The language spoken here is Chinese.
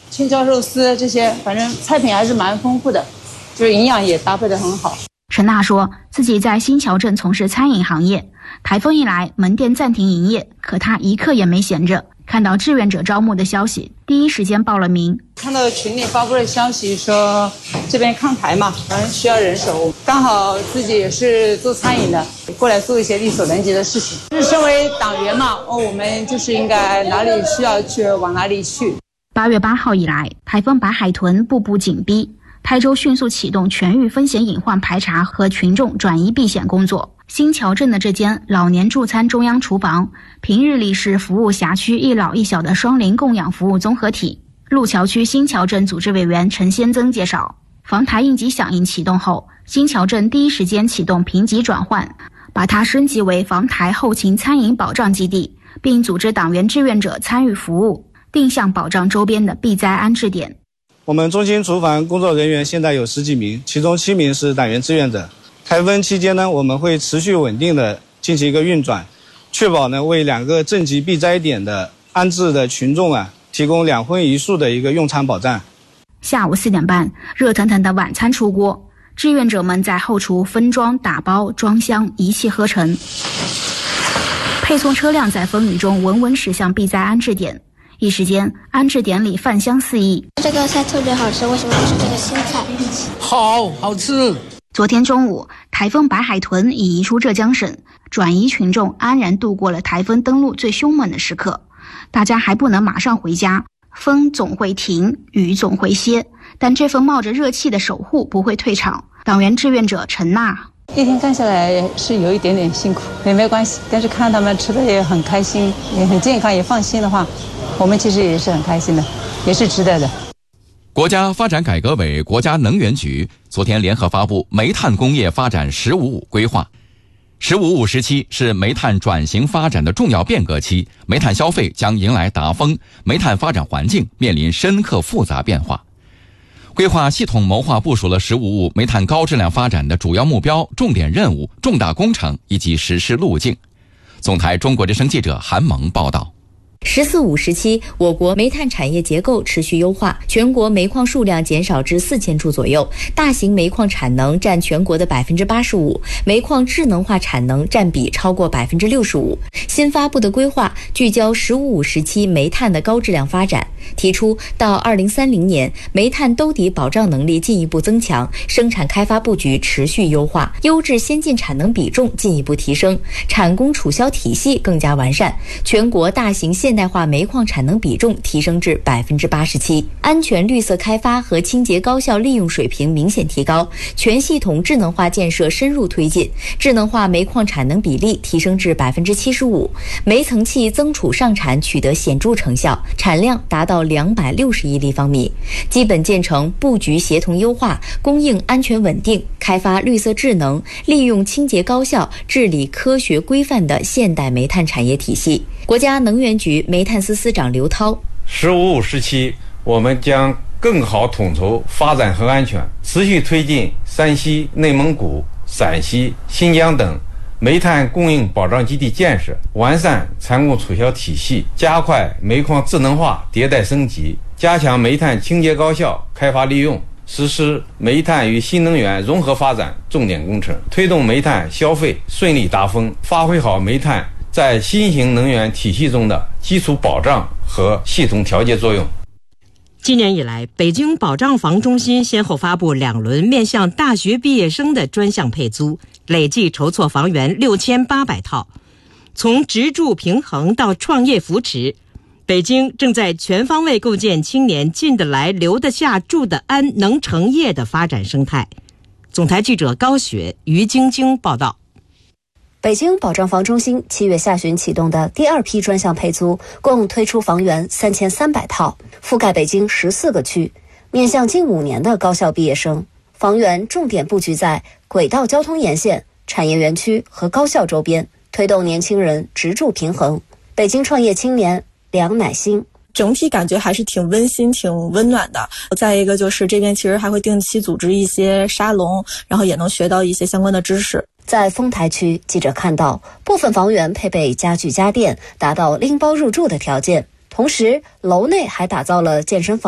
青椒肉丝这些，反正菜品还是蛮丰富的，就是营养也搭配得很好。 陈娜说自己在新桥镇从事餐饮行业，台风一来门店暂停营业，可她一刻也没闲着，看到志愿者招募的消息，第一时间报了名。 看到群里发布的消息说这边抗台嘛，反正需要人手，刚好自己也是做餐饮的，过来做一些力所能及的事情。就是身为党员嘛，我们就是应该哪里需要去往哪里去。 8月8号以来，台风白海豚步步紧逼，台州迅速启动全域风险隐患排查和群众转移避险工作。新桥镇的这间老年助餐中央厨房，平日里是服务辖区一老一小的双龄供养服务综合体。路桥区新桥镇组织委员陈先增介绍，防台应急响应启动后，新桥镇第一时间启动评级转换，把它升级为防台后勤餐饮保障基地，并组织党员志愿者参与服务，定向保障周边的避灾安置点。 我们中心厨房工作人员现在有10几名，其中7名是党员志愿者。台风期间呢，我们会持续稳定的进行一个运转，确保呢为2个镇级避灾点的安置的群众提供2荤1素的一个用餐保障。 下午4点半，热腾腾的晚餐出锅，志愿者们在后厨分装、打包、装箱，一气呵成。配送车辆在风雨中稳稳驶向避灾安置点，一时间安置点里饭香四溢。 这个菜特别好吃，为什么是这个新菜？ 好吃。 昨天中午，台风白海豚已移出浙江省，转移群众安然度过了台风登陆最凶猛的时刻。大家还不能马上回家，风总会停，雨总会歇，但这份冒着热气的守护不会退场。党员志愿者陈娜， 一天干下来是有一点点辛苦，也没关系，但是看他们吃的也很开心，也很健康，也放心的话，我们其实也是很开心的，也是值得的。 国家发展改革委、国家能源局昨天联合发布煤炭工业发展“15+5”规划。“15+5”时期是煤炭转型发展的重要变革期，煤炭消费将迎来达峰，煤炭发展环境面临深刻复杂变化。规划系统谋划部署了“15+5”煤炭高质量发展的主要目标、重点任务、重大工程以及实施路径。总台中国之声记者韩萌报道。 “14+5”时期，我国煤炭产业结构持续优化，全国煤矿数量减少至4000处左右，大型煤矿产能占全国的85%，煤矿智能化产能占比超过65%。新发布的规划聚焦“15+5”时期煤炭的高质量发展，提出到2030年，煤炭兜底保障能力进一步增强，生产开发布局持续优化，优质先进产能比重进一步提升，产供储销体系更加完善，全国大型现代化煤矿产能比重提升至87%，安全绿色开发和清洁高效利用水平明显提高，全系统智能化建设深入推进，智能化煤矿产能比例提升至75%，煤层气增储上产取得显著成效，产量达到260亿立方米，基本建成布局协同优化、供应安全稳定、开发绿色智能、利用清洁高效、治理科学规范的现代煤炭产业体系。国家能源局煤炭司司长刘涛 ，“15+5”时期，我们将更好统筹发展和安全，持续推进山西、内蒙古、陕西、新疆等煤炭供应保障基地建设，完善产供储销体系，加快煤矿智能化迭代升级，加强煤炭清洁高效开发利用，实施煤炭与新能源融合发展重点工程，推动煤炭消费顺利达峰，发挥好煤炭在新型能源体系中的基础保障和系统调节作用。 今年以来，北京保障房中心先后发布2轮面向大学毕业生的专项配租，累计筹措房源6800套。从职住平衡到创业扶持，北京正在全方位构建青年进得来、留得下、住得安、能成业的发展生态。总台记者高雪、于晶晶报道。 北京保障房中心7月下旬启动的第2批专项配租，共推出房源3300套，覆盖北京14个区，面向近5年的高校毕业生。房源重点布局在轨道交通沿线、产业园区和高校周边，推动年轻人职住平衡。北京创业青年梁乃馨， 整体感觉还是挺温馨、挺温暖的。再一个就是这边其实还会定期组织一些沙龙，然后也能学到一些相关的知识。 在丰台区，记者看到部分房源配备家具家电，达到拎包入住的条件，同时楼内还打造了健身房。